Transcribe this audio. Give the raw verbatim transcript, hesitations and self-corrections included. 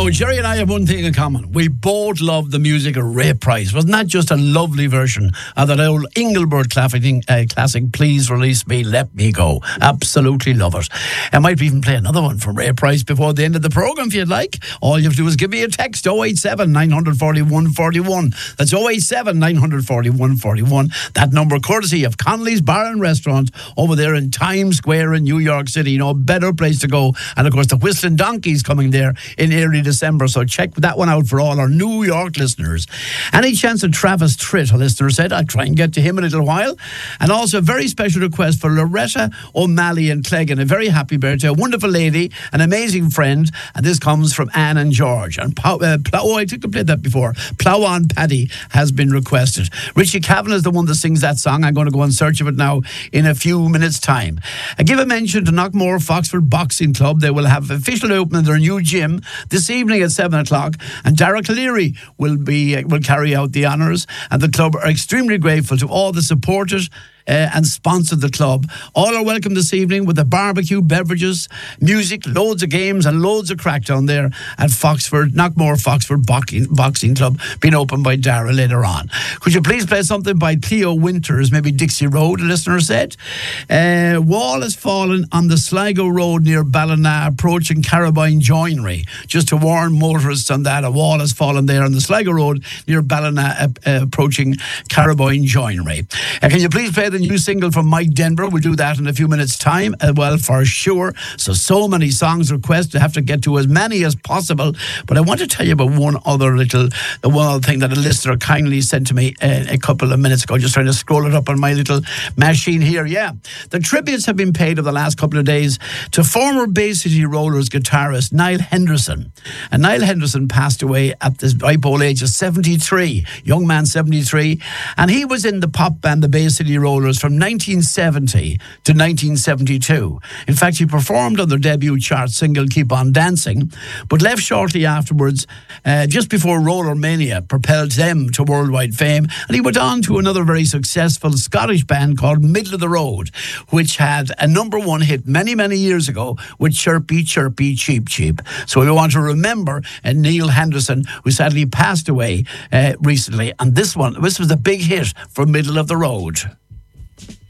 Now, Jerry and I have one thing in common. We both love the music of Ray Price. Wasn't that just a lovely version of that old Engelbert classic, uh, classic Please Release Me, Let Me Go? Absolutely love it. I might even play another one from Ray Price before the end of the programme if you'd like. All you have to do is give me a text, oh eight seven, nine four one, one four one. That's oh eight seven, nine four one, one four one. That number courtesy of Connolly's Bar and Restaurant over there in Times Square in New York City. You know, better place to go. And of course, the Whistling Donkey's coming there in early December, so check that one out for all our New York listeners. Any chance of Travis Tritt, a listener said, I'll try and get to him in a little while. And also a very special request for Loretta O'Malley and Cleggan, a very happy birthday, a wonderful lady, an amazing friend, and this comes from Anne and George. And Pow, uh, Plow, oh, I think I played that before. Plow On Paddy has been requested. Richie Cavan is the one that sings that song. I'm going to go in search of it now in a few minutes' time. I give a mention to Knockmore Foxford Boxing Club. They will have official opening their new gym this evening at seven o'clock, and Dara Cleary will be uh, will carry out the honours, and the club are extremely grateful to all the supporters Uh, and sponsored the club. All are welcome this evening with the barbecue, beverages, music, loads of games and loads of crack down there at Foxford, Knockmore Foxford Boxing, Boxing Club, being opened by Dara later on. Could you please play something by Cleo Winters, maybe Dixie Road, a listener said. Uh, wall has fallen on the Sligo Road near Ballina, approaching Carabine Joinery. Just to warn motorists on that, a wall has fallen there on the Sligo Road near Ballina, uh, uh, approaching Carabine Joinery. Uh, can you please play the new single from Mike Denver? We'll do that in a few minutes' time, uh, well, for sure. So, so many songs requested. I have to get to as many as possible. But I want to tell you about one other little, the one other thing that a listener kindly sent to me uh, a couple of minutes ago. Just trying to scroll it up on my little machine here. Yeah. The tributes have been paid over the last couple of days to former Bay City Rollers guitarist Niall Henderson. And Niall Henderson passed away at the ripe old age of seventy-three. Young man, seventy-three. And he was in the pop band, the Bay City Rollers, from nineteen seventy to nineteen seventy-two. In fact, he performed on their debut chart single Keep On Dancing, but left shortly afterwards, uh, just before Roller Mania propelled them to worldwide fame, and he went on to another very successful Scottish band called Middle of the Road, which had a number one hit many, many years ago with Chirpy, Chirpy, Cheep, Cheep. So we want to remember uh, Niall Henderson, who sadly passed away uh, recently, and this one, this was a big hit for Middle of the Road.